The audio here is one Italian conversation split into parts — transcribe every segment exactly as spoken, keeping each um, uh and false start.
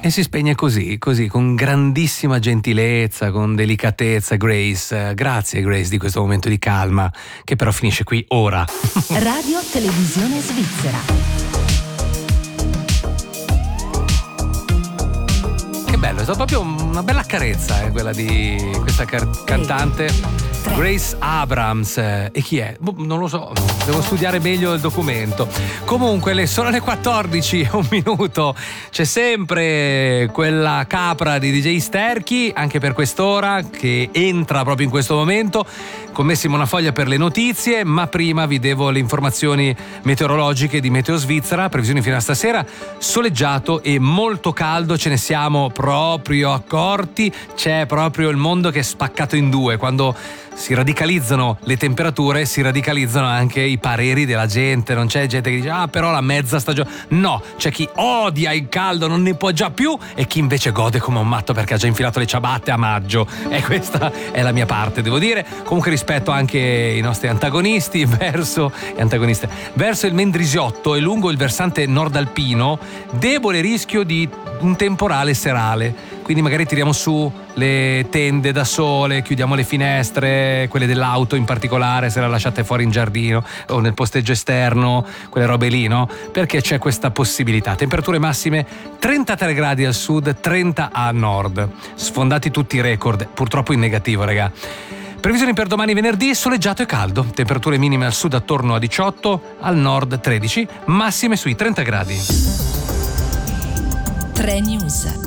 E si spegne così, così, con grandissima gentilezza, con delicatezza. Grace, grazie Grace di questo momento di calma, che però finisce qui ora. Radio Televisione Svizzera. Che bello, è stata proprio una bella carezza, eh, quella di questa car- cantante Grace Abrams. E chi è? Non lo so, devo studiare meglio il documento. Comunque le sono le quattordici, un minuto. C'è sempre quella capra di D J Sterchi anche per quest'ora, che entra proprio in questo momento. Commessimo una foglia per le notizie, ma prima vi devo le informazioni meteorologiche di Meteo Svizzera. Previsioni fino a stasera: soleggiato e molto caldo, ce ne siamo proprio accorti. C'è proprio il mondo che è spaccato in due. Quando si radicalizzano le temperature, si radicalizzano anche i pareri della gente. Non c'è gente che dice ah però la mezza stagione, no, c'è chi odia il caldo, non ne può già più, e chi invece gode come un matto perché ha già infilato le ciabatte a maggio. E questa è la mia parte, devo dire. Comunque rispetto anche i nostri antagonisti verso e antagoniste verso il Mendrisiotto e lungo il versante nord-alpino, debole rischio di un temporale serale, quindi magari tiriamo su le tende da sole, chiudiamo le finestre, quelle dell'auto in particolare, se le lasciate fuori in giardino o nel posteggio esterno, quelle robe lì, no? Perché c'è questa possibilità. Temperature massime trentatré gradi al sud, trenta a nord. Sfondati tutti i record, purtroppo in negativo, raga. Previsioni per domani venerdì: soleggiato e caldo. Temperature minime al sud attorno a diciotto, al nord tredici, massime sui trenta gradi. tre News.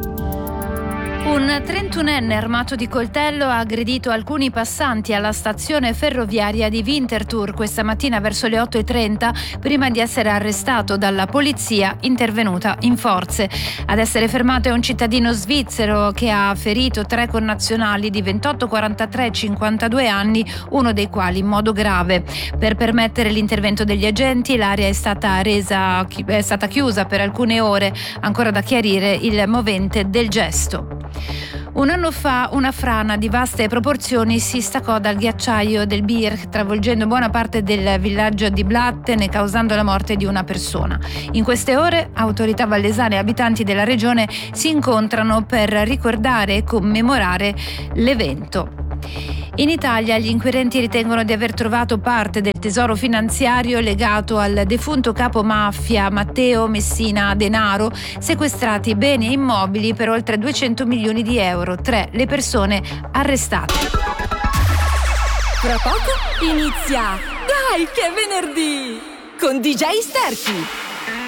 Un trentunenne armato di coltello ha aggredito alcuni passanti alla stazione ferroviaria di Winterthur questa mattina verso le otto e trenta, prima di essere arrestato dalla polizia intervenuta in forze. Ad essere fermato è un cittadino svizzero che ha ferito tre connazionali di ventotto, quarantatré e cinquantadue anni, uno dei quali in modo grave. Per permettere l'intervento degli agenti, l'area è stata resa è stata chiusa per alcune ore, ancora da chiarire il movente del gesto. Un anno fa una frana di vaste proporzioni si staccò dal ghiacciaio del Bir, travolgendo buona parte del villaggio di Blatten e causando la morte di una persona. In queste ore autorità vallesane e abitanti della regione si incontrano per ricordare e commemorare l'evento. In Italia gli inquirenti ritengono di aver trovato parte del tesoro finanziario legato al defunto capo mafia Matteo Messina Denaro, sequestrati beni e immobili per oltre duecento milioni di euro. Tre le persone arrestate. Fra poco inizia Dai che è venerdì con D J Sterchi.